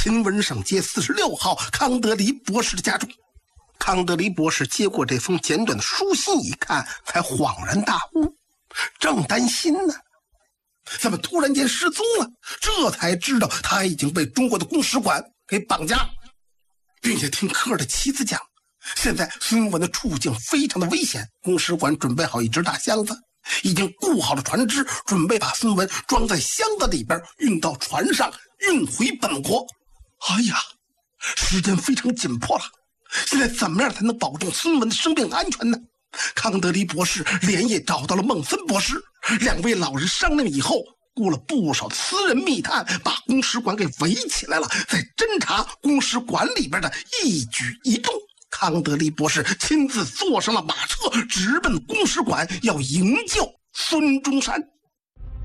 秦文省街46号康德黎博士的家中。康德黎博士接过这封简短的书信一看，才恍然大悟，正担心呢，怎么突然间失踪了？这才知道他已经被中国的公使馆给绑架，并且听科尔的妻子讲，现在孙文的处境非常的危险，公使馆准备好一只大箱子，已经雇好了船只，准备把孙文装在箱子里边运到船上，运回本国。哎呀，时间非常紧迫了，现在怎么样才能保证孙文的生命安全呢？康德黎博士连夜找到了孟森博士，两位老人商量以后，雇了不少的私人密探，把公使馆给围起来了，在侦查公使馆里边的一举一动。康德黎博士亲自坐上了马车，直奔公使馆，要营救孙中山。